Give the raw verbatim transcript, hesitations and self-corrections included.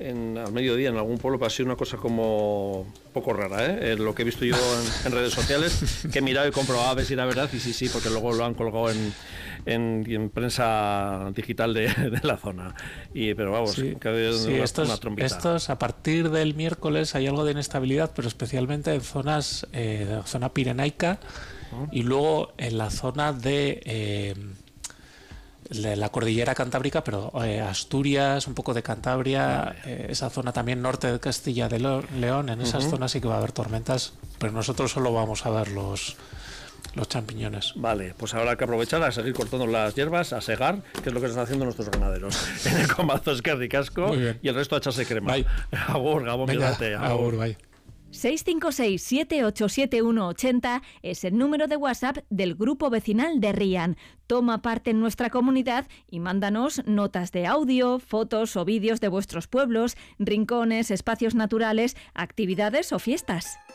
en, al mediodía en algún pueblo, pero ha sido una cosa como poco rara, ¿eh? Eh, lo que he visto yo en, en redes sociales, que he mirado y comprobado a ver si era verdad, y sí, sí, porque luego lo han colgado en, en, en prensa digital de, de la zona. Y, pero vamos, sí, que sí, una, estos, una trompita. Estos, a partir del miércoles hay algo de inestabilidad, pero especialmente en zonas, eh, de la zona pirenaica, uh-huh. y luego en la zona de... Eh, de la cordillera cantábrica, pero eh, Asturias, un poco de Cantabria, eh, esa zona también norte de Castilla de León, en esas uh-huh. zonas sí que va a haber tormentas, pero nosotros solo vamos a ver los los champiñones. Vale, pues habrá que aprovechar a seguir cortando las hierbas, a segar, que es lo que están haciendo nuestros ganaderos. En el comazo es que ricasco y el resto a echarse crema. Bye. Agur, Gabón, quédate. Agur, bye. seis cinco seis, siete ocho siete uno, ocho cero es el número de WhatsApp del Grupo Vecinal de Rian. Toma parte en nuestra comunidad y mándanos notas de audio, fotos o vídeos de vuestros pueblos, rincones, espacios naturales, actividades o fiestas.